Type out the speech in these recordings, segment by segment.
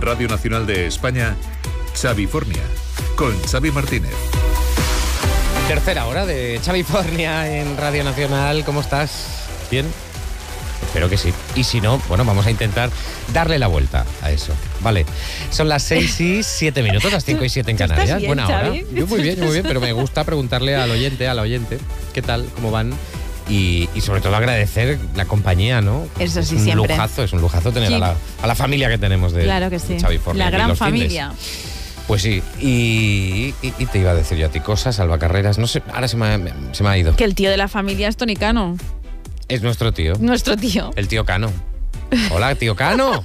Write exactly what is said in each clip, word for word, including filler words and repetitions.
Radio Nacional de España, Xavifornia, con Xavi Martínez. Tercera hora de Xavifornia en Radio Nacional. ¿Cómo estás? ¿Bien? Espero que sí. Y si no, bueno, vamos a intentar darle la vuelta a eso. Vale. Son las seis y siete minutos, las cinco y siete en Canarias. ¿Estás bien, Buena hora. Xavi? Yo muy bien, muy bien, pero me gusta preguntarle al oyente, a la oyente, ¿qué tal? ¿Cómo van? Y, y sobre todo agradecer la compañía, ¿no? Eso sí, es un siempre. lujazo, es un lujazo tener Sí. a, la, a la familia que tenemos de, Claro que sí. de Xavifornia. La aquí gran los fines. familia. Pues sí, y, y, y te iba a decir yo a ti cosas, Alba Carreras, no sé, ahora se me, ha, se me ha ido. Que el tío de la familia es Tony Cano, Es nuestro tío, nuestro tío. el tío Cano. Hola, tío Cano.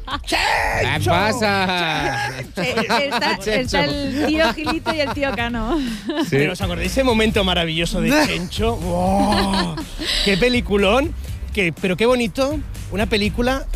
¿Qué pasa? Está, está el tío Gilito y el tío Cano. Sí. Pero ¿os acordáis ese momento maravilloso de Chencho? ¡Wow! ¡Qué peliculón! Que, pero qué bonito, una película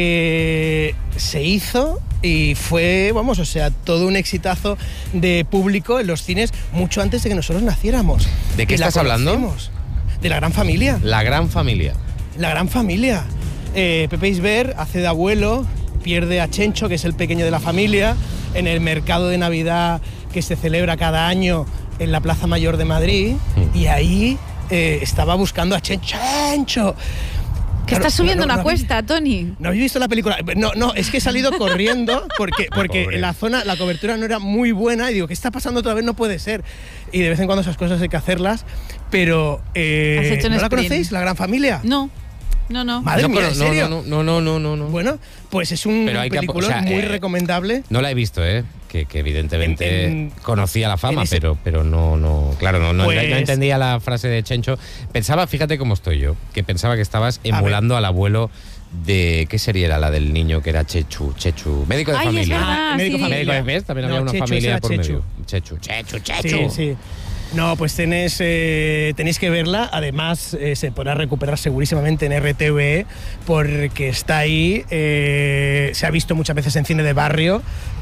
que se hizo y fue, vamos, o sea, todo un exitazo de público en los cines mucho antes de que nosotros naciéramos. ¿De qué Y la estás hablando? conocimos. De La Gran Familia. La gran familia. La Gran Familia. Eh, Pepe Isbert hace de abuelo, pierde a Chencho, que es el pequeño de la familia, en el mercado de Navidad que se celebra cada año en la Plaza Mayor de Madrid, Mm. y ahí eh, estaba buscando a Chencho. ¡Chencho! Que Claro, estás subiendo no, no, una no habéis- cuesta, Tony. ¿No habéis visto la película? No, no, es que he salido corriendo porque, porque Pobre. en la zona la cobertura no era muy buena y digo, ¿qué está pasando otra vez? No puede ser. Y de vez en cuando esas cosas hay que hacerlas, pero eh, Has hecho un ¿no la sprint. conocéis? La Gran Familia. No, no, no. Madre no, mía, cono- ¿en serio? No, no, no, no, no, no. Bueno, pues es un Pero hay que apo- peliculón o sea, muy eh, recomendable. No la he visto, ¿eh? Que, que evidentemente En- en- conocía la fama, en ese- pero, pero no, no, claro, no, no, Pues- no entendía la frase de Chencho. Pensaba, fíjate cómo estoy yo, que pensaba que estabas emulando al abuelo de, ¿qué serie era la del niño que era Chechu? Chechu, médico de Ay, es familia. verdad, Ah, médico sí. Médico de ¿ves? También había No, una Chechu, familia ese era por Chechu. medio. Chechu, Chechu, Chechu. Sí, sí. No, pues tenés, eh, tenéis que verla. Además, eh, se podrá recuperar segurísimamente en R T V E porque está ahí. eh, se ha visto muchas veces en cine de barrio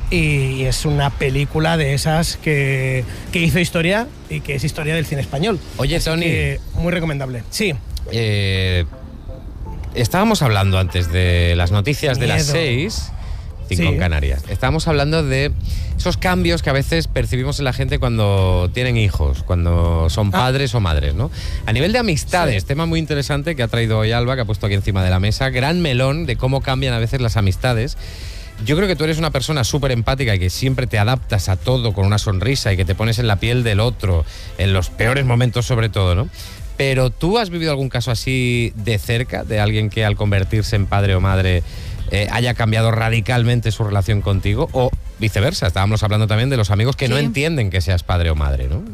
y es una película de esas que, que hizo historia y que es historia del cine español. Oye, Tony, Eh, muy recomendable. Sí. eh, estábamos hablando antes de las noticias de las Miedo. seis, cinco Sí. en Canarias. Estábamos hablando de esos cambios que a veces percibimos en la gente cuando tienen hijos, cuando son Ah. padres o madres, ¿no? A nivel de amistades, Sí. tema muy interesante que ha traído hoy Alba, que ha puesto aquí encima de la mesa, gran melón de cómo cambian a veces las amistades. Yo creo que tú eres una persona súper empática y que siempre te adaptas a todo con una sonrisa y que te pones en la piel del otro, en los peores momentos sobre todo, ¿no? Pero ¿tú has vivido algún caso así de cerca, de alguien que al convertirse en padre o madre eh, haya cambiado radicalmente su relación contigo? O viceversa, estábamos hablando también de los amigos que no Sí. entienden que seas padre o madre, ¿no?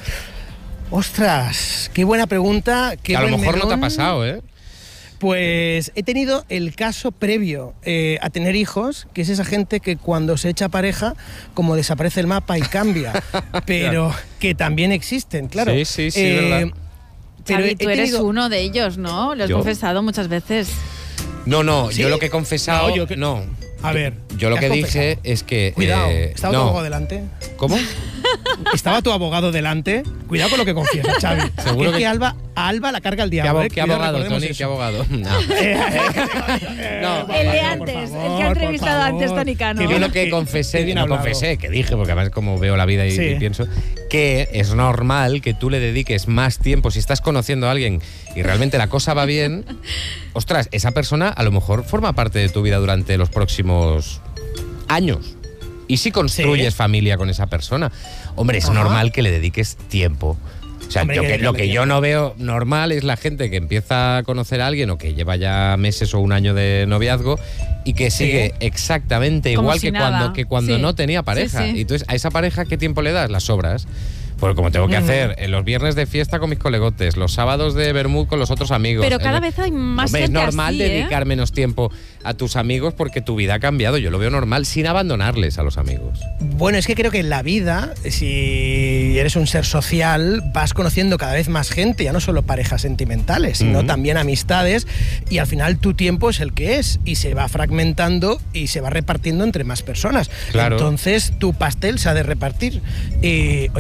Ostras, qué buena pregunta. Qué Que a lo buen mejor no te ha melón. pasado, ¿eh? Pues he tenido el caso previo eh, a tener hijos, que es esa gente que cuando se echa pareja, como desaparece el mapa y cambia, pero que también existen, claro. Sí, sí, sí, verdad. Pero Xavi, he tú eres tenido- uno de ellos, ¿no? Lo has ¿Yo? confesado muchas veces. No, no, ¿Sí? yo lo que he confesado... No, yo que- no. A ver, Yo lo ¿qué que has dije confesado? es que... Cuidado, eh, ¿estaba tu no. abogado delante? ¿Cómo? ¿Estaba tu abogado delante? Cuidado con lo que confiesas, Xavi. Seguro es que, que- Alba, a Alba la carga el ¿Qué, diablo. abo- ¿eh? qué Cuidado, abogado, recordemos Tony? eso. ¿Qué abogado? No. No, El de por antes, el que ha favor, entrevistado por antes, favor. Tony Cano. Qué Yo bien lo que qué- confesé, qué bien no hablado. confesé, que dije, porque además como veo la vida y, Sí. y pienso, que es normal que tú le dediques más tiempo, si estás conociendo a alguien y realmente la cosa va bien, ostras, esa persona a lo mejor forma parte de tu vida durante los próximos años. Y si construyes Sí. familia con esa persona, hombre, es Ajá. normal que le dediques tiempo. O sea, Hombre, yo que que- lo dedicarle que yo tiempo. no veo normal es la gente que empieza a conocer a alguien o que lleva ya meses o un año de noviazgo y que Sí. sigue exactamente Como igual si que nada. cuando, que cuando Sí. no tenía pareja. Sí, sí. Y entonces, ¿a esa pareja qué tiempo le das? Las obras. Porque como tengo que Mm. hacer en los viernes de fiesta con mis colegotes, los sábados de Bermud con los otros amigos. Pero cada eh, vez hay más hombre, gente es normal así, ¿eh? dedicar menos tiempo a tus amigos porque tu vida ha cambiado. Yo lo veo normal, sin abandonarles a los amigos. Bueno, es que creo que en la vida, si eres un ser social, vas conociendo cada vez más gente, ya no solo parejas sentimentales, sino Ujú. también amistades, y al final tu tiempo es el que es, y se va fragmentando y se va repartiendo entre más personas. Claro. Entonces tu pastel se ha de repartir. Y, oye, por cierto,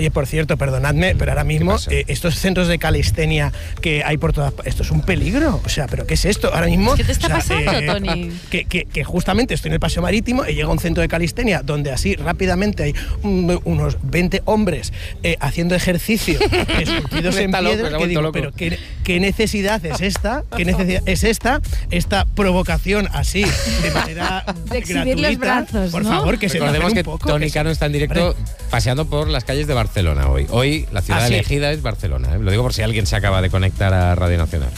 cierto, perdonadme, pero ahora mismo pasa? eh, estos centros de calistenia que hay por todas partes, esto es un peligro. O sea, ¿pero qué es esto? Ahora mismo... ¿Qué te está o sea, pasando, Tony? Que, que, que justamente estoy en el Paseo Marítimo y llega a un centro de calistenia donde así rápidamente hay un, unos veinte hombres eh, haciendo ejercicio, esculpidos en Está loco, se piedra, ha que vuelto digo, loco. pero ¿qué, qué necesidad es esta? ¿Qué necesidad es esta? Esta provocación así, de manera De exhibir gratuita. los brazos, Por ¿no? favor, que se Recordemos tapen que un poco, Tony que se- Cano está en directo Hombre. paseando por las calles de Barcelona hoy. Hoy la ciudad Ah, sí. elegida es Barcelona. ¿eh? Lo digo por si alguien se acaba de conectar a Radio Nacional.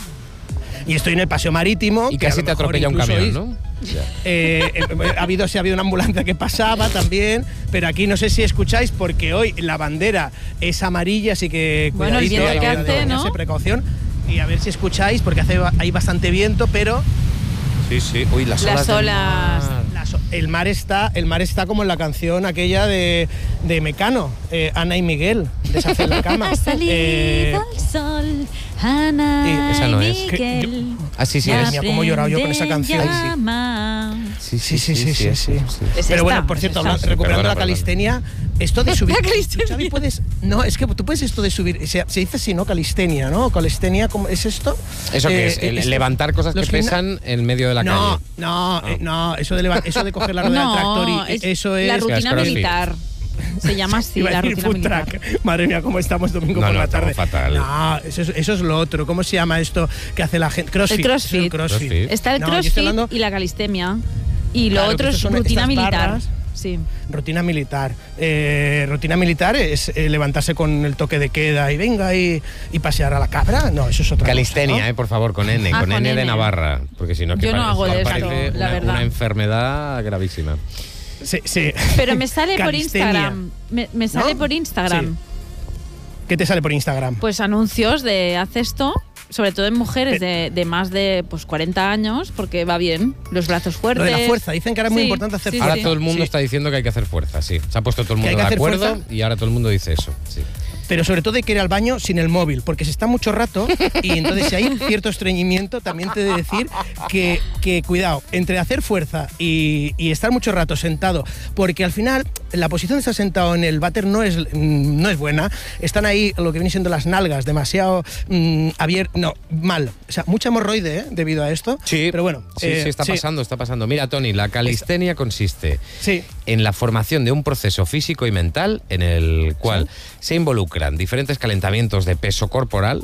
Y estoy en el Paseo Marítimo. Y que a casi lo te mejor atropella un incluso camión, oís. ¿no? Ya. Eh, eh, ha habido, sí, ha habido una ambulancia que pasaba también, pero aquí no sé si escucháis porque hoy la bandera es amarilla, así que Bueno, el cuidadito, viento que hay hace, ¿no? tenerse precaución. Y a ver si escucháis, porque hace, hay bastante viento, pero Sí, sí. Uy, las olas. Las del olas. mar. las- el mar está el mar está como en la canción aquella de, de Mecano, eh, Ana y Miguel, deshacer la cama. Ha salido Eh, el sol, Ana y esa no y es. Miguel. Ah, sí, sí, la es. Mira cómo he llorado yo con esa canción. llama. Sí, Sí, sí, sí, sí, sí. Es Pero esta, bueno, por es cierto, esta. habla- Sí, recuperando perdona, la perdona. calistenia, esto de subir. La calistenia. Xavi, puedes. No, es que tú puedes esto de subir. Se, se dice así, ¿no? Calistenia, ¿no? Calistenia, ¿cómo es esto? ¿Eso qué Eh, es? El- esto- levantar cosas que los gimna- pesan en medio de la no, calle. no, eh, no, eso de, leva- eso de coger la rueda del tractor No, y es eso es. la es rutina crossfit. militar. Se llama así, Iba a la decir rutina food militar. track. Madre mía, cómo estamos domingo No, por no, la estamos tarde. fatal. No, eso es, eso es lo otro. ¿Cómo se llama esto que hace la gente? Crossfit. El crossfit. Eso es el crossfit. Crossfit. Está el No, yo crossfit estoy hablando- y la calistemia. Y lo Claro, otro que es estas son rutina estas militar. barras. Sí. Rutina militar. Eh, rutina militar es eh, levantarse con el toque de queda y venga y, y pasear a la cabra. No, eso es otra Calistenia, cosa, ¿no? eh, por favor, con N, Ah, con, con N de N. Navarra. Porque si no, que Yo no parece- hago de parece esto, la una, verdad. una enfermedad gravísima. Sí, sí. Pero me sale por Calistenia. Instagram. Me, me sale ¿No? por Instagram. Sí. ¿Qué te sale por Instagram? Pues anuncios de haz esto, sobre todo en mujeres de, de más de pues cuarenta años, porque va bien. Los brazos Lo fuertes. de la fuerza. Dicen que ahora es muy Sí, importante hacer sí, fuerza. Ahora todo el mundo Sí. está diciendo que hay que hacer fuerza, sí. Se ha puesto todo el ¿Que hay mundo que de hacer acuerdo fuerza? y ahora todo el mundo dice eso. Sí. Pero sobre todo hay que ir al baño sin el móvil, porque se está mucho rato y entonces si hay cierto estreñimiento, también te he de decir que, que cuidado, entre hacer fuerza y, y estar mucho rato sentado, porque al final la posición de estar sentado en el váter no es, mm, no es buena, están ahí lo que vienen siendo las nalgas demasiado mm, abiertas, no, mal, o sea, mucha hemorroide ¿eh? debido a esto, Sí, pero bueno. Sí, eh, sí, está sí, pasando, está pasando. Mira, Tony, la calistenia consiste Sí. en la formación de un proceso físico y mental en el cual se involucran diferentes calentamientos de peso corporal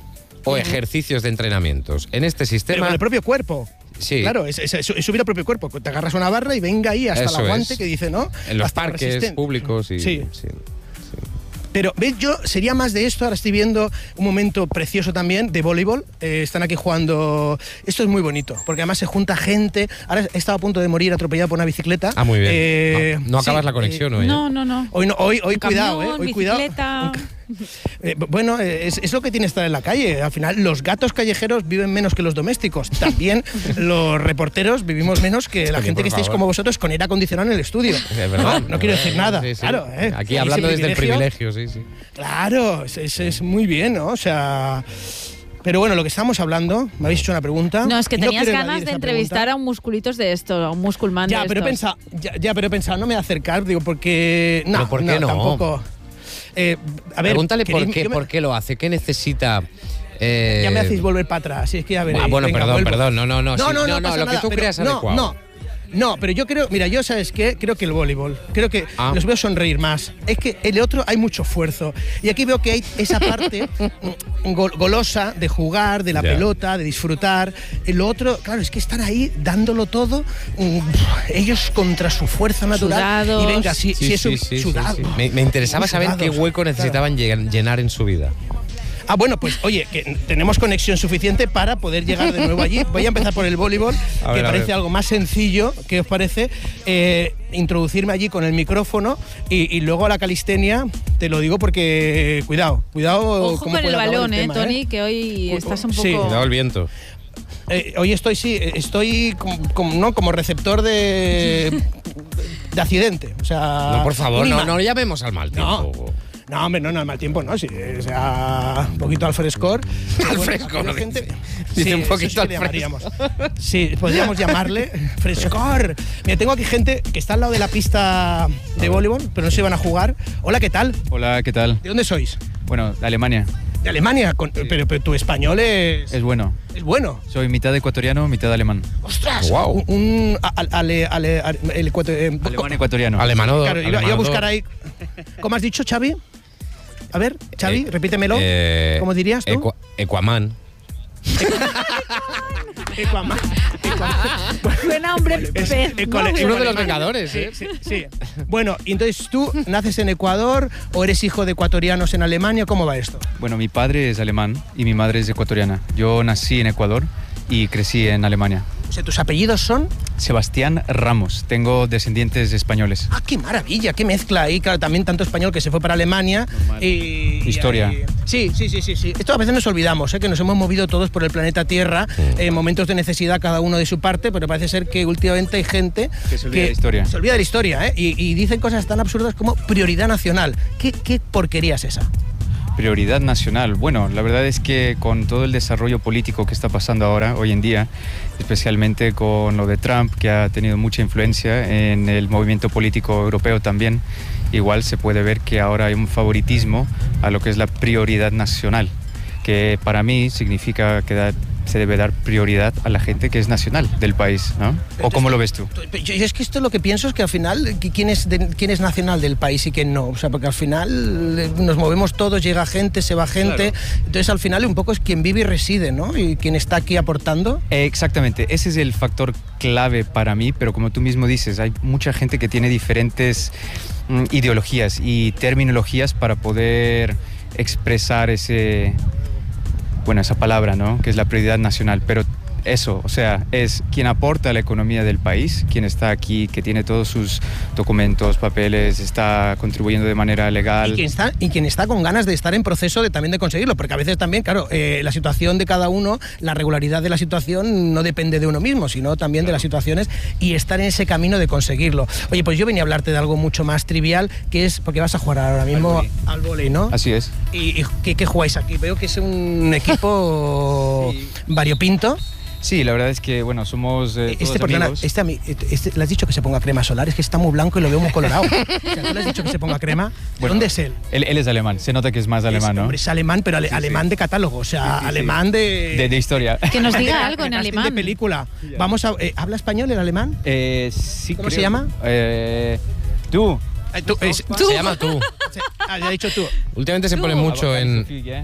o ejercicios de entrenamientos. En este Pero sistema... con el propio cuerpo. Sí. Claro, es, es- es subir al propio cuerpo. Te agarras una barra y venga ahí hasta Eso el aguante es. que dice, ¿no? En los Hasta la parques resistencia. públicos y... Sí. sí. Pero, ¿ves? Yo sería más de esto. Ahora estoy viendo un momento precioso también de voleibol. Eh, están aquí jugando. Esto es muy bonito, porque además se junta gente. Ahora he estado a punto de morir atropellado por una bicicleta. Ah, muy bien. Eh, no, no acabas sí, la conexión eh, hoy. ¿eh? No, no, no. Hoy, no, hoy, hoy Un cuidado, camión, ¿eh? Hoy cuidado. bicicleta. Eh, bueno, eh, es, es lo que tiene estar en la calle. Al final, los gatos callejeros viven menos que los domésticos. También los reporteros vivimos menos que la Oye, gente por que estáis favor. como vosotros con aire acondicionado en el estudio. Es verdad. No, no quiero decir nada. Sí, sí. Claro, ¿eh? Aquí Ese hablando desde el privilegio, sí, sí. Claro, es, es- es muy bien, ¿no? O sea. Pero bueno, lo que estamos hablando, me habéis hecho una pregunta. No, es que y tenías quiero ganas evadir de esa entrevistar pregunta. a un musculitos de esto, a un musculman Ya, de pero he estos. pensado, ya, ya, pero he pensado, no me voy a acercar, digo, porque. No, ¿Pero por qué no? tampoco. Eh, a ver, Pregúntale por queréis- qué, yo me- por qué lo hace, qué necesita... eh, Ya me hacéis volver para atrás, si es que ya veréis. Ah, bueno, Venga, perdón, vuelvo. perdón, no, no, no, sí, No, no, no, no, pasa lo que nada, tú pero creas no, adecuado. No, no, pero yo creo, mira, yo sabes qué, creo que el voleibol, creo que Ah. los veo sonreír más. Es que el otro hay mucho esfuerzo y aquí veo que hay esa parte mm, gol- golosa de jugar, de la Ya. pelota, de disfrutar. El otro, claro, es que están ahí dándolo todo, mm, ellos contra su fuerza natural Sudados. y venga, si, Sí, si es sí, un sí, sí, sudado. sí. Me, me interesaba Muy saber qué sudados, hueco claro. necesitaban llen- llenar en su vida. Ah, bueno, pues oye, que tenemos conexión suficiente para poder llegar de nuevo allí. Voy a empezar por el voleibol, A que ver, a parece ver. algo más sencillo. ¿Qué os parece? Eh, introducirme allí con el micrófono y, y luego a la calistenia, te lo digo porque, cuidado, cuidado. Ojo cómo con el puede acabar balón, eh, tema, Tony, que hoy Uy, estás un sí. poco... Cuidado el viento. Eh, hoy estoy, sí, estoy como, como- ¿no? como receptor de, de accidente. O sea, No, por favor, un no, imán. no llamemos al mal No. tiempo. No, hombre, no, no, al mal tiempo no, sí, o sea, un poquito al frescor. Pero Al bueno, fresco, hay ¿no? gente- Dice Sí, un eso poquito sí que al le llamaríamos. Sí, podríamos llamarle frescor. Mira, tengo aquí gente que está al lado de la pista de voleibol, pero no se van a jugar. Hola, ¿qué tal? Hola, ¿qué tal? ¿De dónde sois? Bueno, de Alemania. De Alemania, con- pero, pero tu español es, Es bueno. es bueno. Soy mitad ecuatoriano, mitad alemán. ¡Ostras! Guau. Un, un- a- a- ale- ale- ale- el ecuato- eh, Alemán ecuatoriano. Alemano. Claro, iba, iba a buscar ahí. ¿Cómo has dicho, Xavi? A ver, Xavi, Eh, repítemelo. eh, ¿Cómo dirías tú? Equa- Equaman. Equaman. Equaman. Suena hombre Es- pez. es ¿no? cole- Es uno de los Ecuador. Vengadores, Sí, ¿eh? sí, sí. Bueno, y entonces tú naces en Ecuador o eres hijo de ecuatorianos en Alemania, ¿cómo va esto? Bueno, mi padre es alemán y mi madre es ecuatoriana. Yo nací en Ecuador y crecí en Alemania. O sea, tus apellidos son. Sebastián Ramos. Tengo descendientes españoles. ¡Ah, qué maravilla! ¡Qué mezcla ahí! Claro, también tanto español que se fue para Alemania. Normal. Y, y Historia. ahí- Sí, sí, sí, sí, sí. Esto a veces nos olvidamos, ¿eh? Que nos hemos movido todos por el planeta Tierra en momentos de necesidad, cada uno de su parte, pero parece ser que últimamente hay gente Que se olvida de la historia. Se olvida de la historia, ¿eh? Y, y dicen cosas tan absurdas como prioridad nacional. ¿Qué, qué porquería es esa? Prioridad nacional. Bueno, la verdad es que con todo el desarrollo político que está pasando ahora, hoy en día, especialmente con lo de Trump, que ha tenido mucha influencia en el movimiento político europeo también, igual se puede ver que ahora hay un favoritismo a lo que es la prioridad nacional, que para mí significa que da- se debe dar prioridad a la gente que es nacional del país, ¿no? ¿O cómo lo ves tú? Yo- Es que esto lo que pienso es que al final, ¿quién es, de- quién es nacional del país y quién no? O sea, porque al final eh, nos movemos todos, llega gente, se va gente. Entonces al final un poco es quien vive y reside, ¿no? Y quien está aquí aportando. Exactamente, ese es el factor clave para mí, pero como tú mismo dices, hay mucha gente que tiene diferentes mm, ideologías y terminologías para poder expresar ese, bueno, esa palabra, ¿no? Que es la prioridad nacional, pero eso, o sea, es quien aporta a la economía del país, quien está aquí, que tiene todos sus documentos, papeles, está contribuyendo de manera legal. Y quien, está, y quien está con ganas de estar en proceso de también de conseguirlo, porque a veces también, claro, eh, la situación de cada uno, la regularidad de la situación no depende de uno mismo, sino también de las situaciones y estar en ese camino de conseguirlo. Oye, pues yo venía a hablarte de algo mucho más trivial, que es, porque vas a jugar ahora mismo vóley. al vóley, ¿no? Así es. ¿Y, y qué, qué jugáis aquí? Veo que es un equipo Sí. variopinto. Sí, la verdad es que, bueno, somos eh, Este, todos perdona, amigos. este, a mí- este- le has dicho que se ponga crema solar, es que está muy blanco y lo veo muy colorado. O sea, ¿tú le has dicho que se ponga crema? ¿De Bueno, dónde es él? Él, él es alemán, se nota que es más alemán, Es, ¿no? hombre, es alemán, pero ale- Sí, alemán sí. de catálogo, o sea, Sí, sí, sí. alemán de... De, de historia. Que nos de- diga de- algo en de casting alemán. de película. Vamos a... eh, ¿Habla español el alemán? Eh, sí, ¿Cómo creo- se llama? Eh, tú. Eh, tú, es- Se llama tú. se- ah, ya he dicho tú. Últimamente se pone mucho en,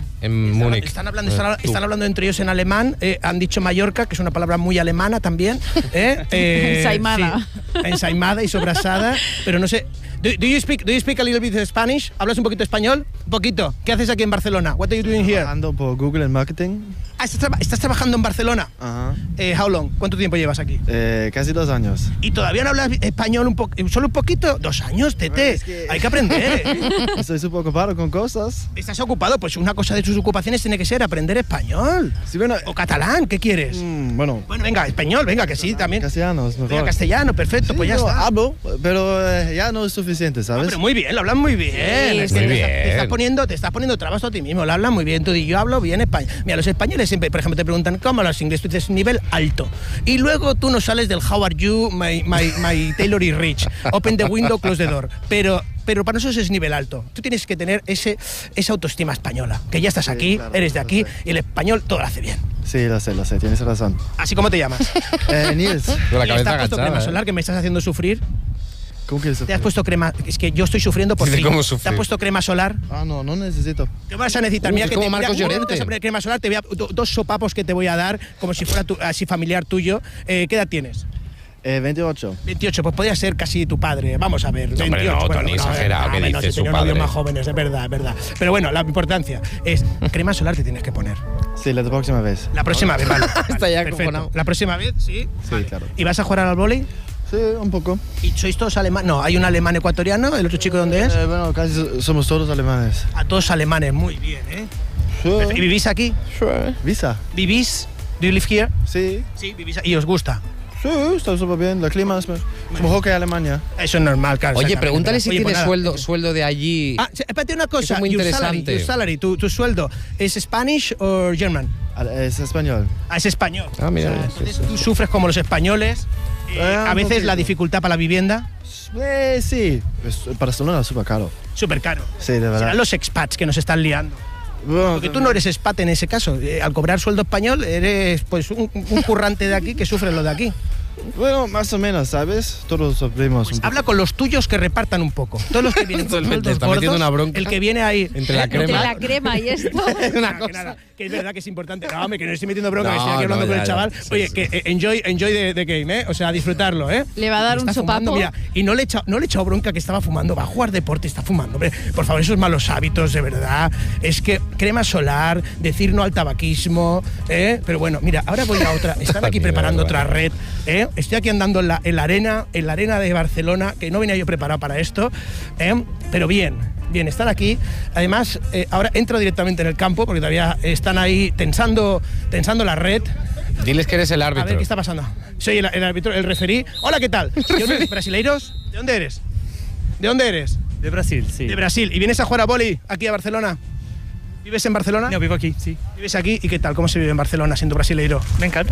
en Múnich. Están hablando, están, Tú. están hablando entre ellos en alemán. eh, han dicho Mallorca, que es una palabra muy alemana también. ¿eh? Eh, Ensaimada. sí, ensaimada y sobrasada. Pero no sé. Do, do you speak, do you speak a little bit of Spanish? ¿Hablas un poquito español? Un poquito. ¿Qué haces aquí en Barcelona? What are you doing here? Trabajando por Google en marketing. Ah, ¿estás, traba- estás trabajando en Barcelona? Ajá. Eh, how long? ¿Cuánto tiempo llevas aquí? Eh, casi dos años. ¿Y todavía no hablas español un poco, solo un poquito? Dos años, tete. Es que- Hay que aprender. ¿eh? Estoy súper ocupado con cosas. ¿Estás ocupado? Pues una cosa de tus ocupaciones tiene que ser aprender español. Sí, bueno, O catalán, ¿qué quieres? mm, bueno, Bueno, venga, español, venga, que sí, también. castellano es mejor. Venga, castellano, perfecto, Sí, pues ya yo está. hablo, pero eh, ya no es suficiente, Ah, ¿sabes? pero muy bien, lo hablan muy bien. Es que muy te, bien. Estás, te estás poniendo, te estás poniendo trabas tú a ti mismo, lo hablan muy bien. Tú y yo hablo bien español. Mira, los españoles siempre, por ejemplo, te preguntan cómo los ingleses, tú dices nivel alto. Y luego tú no sales del how are you, my, my, my Taylor is rich. Open the window, close the door. Pero, pero para nosotros es nivel alto. Tú tienes que tener ese, esa autoestima española. Que ya estás Sí, aquí, claro, eres de lo aquí sé. y el español todo lo hace bien. Sí, lo sé, lo sé, tienes razón. Así como te llamas. Eh, Nils, Con la Y cabeza está puesto agachada. crema ¿eh? solar que me estás haciendo sufrir. ¿cómo que eso? Te has puesto crema. Es que yo estoy sufriendo por Dice, ti. ¿cómo Te sufrir? has puesto crema solar. Ah, no, no necesito. ¿Qué vas a necesitar? Uf, Mira es que como te, mira, Marcos uno, Llorente. te vas a poner crema solar. Te voy a, do- dos sopapos que te voy a dar, como si fuera tu- así familiar tuyo. Eh, ¿Qué edad tienes? Eh, veintiocho. veintiocho, pues podría ser casi tu padre. Vamos a ver. No, hombre, veintiocho, no, Tony, exagerado, no, ¿qué no, dice si su tenía novios padre? más jóvenes, es verdad, es verdad. Pero bueno, la importancia es crema solar te tienes que poner. Sí, la próxima vez. La próxima vez, vale. Está vale, ya perfecto. acojonado. La próxima vez, sí. Sí, claro. ¿Y vas a jugar al vóley? Sí, un poco. ¿Y sois todos alemanes? No, hay un alemán ecuatoriano, ¿el otro chico dónde es? Eh, bueno, casi so- somos todos alemanes. A todos alemanes, muy bien, ¿eh? ¿Y Sí. vivís aquí? Visa. ¿Vivís? ¿Do you live here? Sí. Sí, vivís aquí. ¿Y os gusta? Sí, está súper bien. El clima es, me- Es mejor que Alemania. Eso es normal, claro. Oye, exactamente. pregúntale si Oye, tiene pues nada. sueldo, sueldo de allí. Ah, sí, espérate una Eso cosa. es muy Your salary, interesante. your salary, tu, tu sueldo, ¿es Spanish o German? Es español. Ah, es español. Ah, mira, O sea, sí, entonces sí. tú sufres como los españoles. eh, Eh, a un veces poquito. la dificultad para la vivienda, Eh, sí. Es- Barcelona es súper caro. súper caro. Sí, de verdad. Serán los expats que nos están liando. Bueno, Porque tú no eres expat en ese caso. Eh, al cobrar sueldo español, eres pues un, un currante de aquí que sufre lo de aquí. Bueno, más o menos, ¿sabes? Todos sufrimos un poco. Habla con los tuyos que repartan un poco. Todos los que vienen con Le sueldos está metiendo gordos, una bronca. el que viene ahí Entre la eh, crema. Entre la crema y esto. Una cosa. Que, nada, que es verdad que es importante. No, hombre, que no estoy metiendo bronca, No, que estoy aquí hablando no, con ya, el ya. chaval. Sí, Oye, sí. que eh, enjoy, enjoy the, the game, ¿eh? O sea, disfrutarlo, ¿eh? Le va a dar Y un está fumando, sopapo. mira, y no le he echado, no le he echado bronca que estaba fumando. Va a jugar deporte, está fumando, hombre. Por favor, esos malos hábitos, de verdad. Es que crema solar, decir no al tabaquismo, ¿eh? Pero bueno, mira, ahora voy a otra. Están aquí Mira, preparando bueno. otra red, ¿eh? Estoy aquí andando en la, en la arena, en la arena de Barcelona, que no venía yo preparado para esto, ¿eh? Pero bien, bien, están aquí. Además, eh, ahora entro directamente en el campo, porque todavía están ahí tensando, tensando la red. Diles que eres el A ver árbitro. qué está pasando. Soy el, el árbitro, el referí. Hola, ¿qué tal? ¿De dónde eres? ¿Brasileiros? ¿De dónde eres? ¿De dónde eres? De Brasil, sí. De Brasil. ¿Y vienes a jugar a boli aquí a Barcelona? ¿Vives en Barcelona? No, vivo aquí, sí. ¿Vives aquí? ¿Y qué tal? ¿Cómo se vive en Barcelona siendo brasileiro? Me encanta.